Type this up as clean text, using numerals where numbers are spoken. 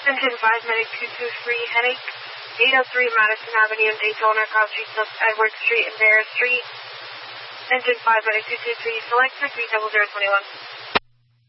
Engine 5, Medic 223, headache. 803 Madison Avenue, Daytona, Cobb Street, Edward Street, and Bear Street. Engine 5, Medic 223, select for 30021.